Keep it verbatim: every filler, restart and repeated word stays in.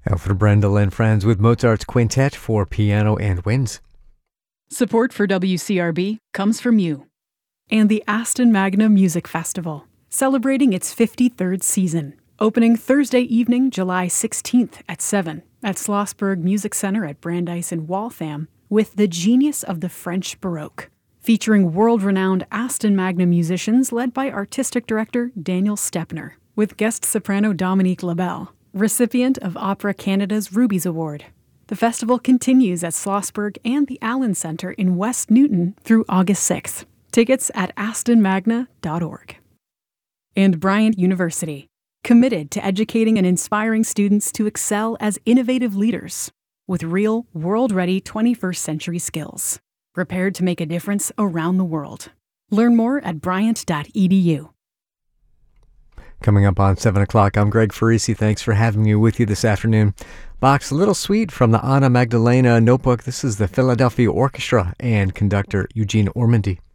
Alfred Brendel and Friends with Mozart's Quintet for piano and winds. Support for W C R B comes from you and the Aston Magna Music Festival, celebrating its fifty-third season, opening Thursday evening, July sixteenth at seven at Schlossberg Music Center at Brandeis in Waltham with The Genius of the French Baroque, featuring world-renowned Aston Magna musicians led by artistic director Daniel Stepner, with guest soprano Dominique Labelle, recipient of Opera Canada's Rubies Award. The festival continues at Schlossberg and the Allen Center in West Newton through August sixth. Tickets at aston magna dot org. And Bryant University, committed to educating and inspiring students to excel as innovative leaders with real, world-ready twenty-first century skills, prepared to make a difference around the world. Learn more at bryant dot e d u. Coming up on seven o'clock, I'm Greg Farisi. Thanks for having me with you this afternoon. Bach's Little Suite from the Anna Magdalena Notebook. This is the Philadelphia Orchestra and conductor Eugene Ormandy.